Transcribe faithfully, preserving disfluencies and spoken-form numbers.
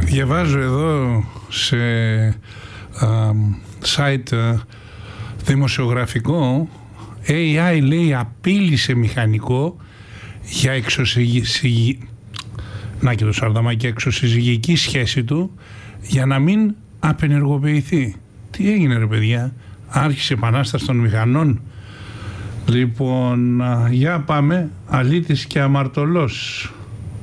Διαβάζω εδώ σε α, site α, δημοσιογραφικό, έι άι λέει απείλησε μηχανικό για εξωσυζυγική, να και το Σαρδαμάκι, εξωσυζυγική σχέση του για να μην απενεργοποιηθεί. Τι έγινε ρε παιδιά, άρχισε επανάσταση των μηχανών? Λοιπόν, για πάμε, αλήτης και αμαρτωλός.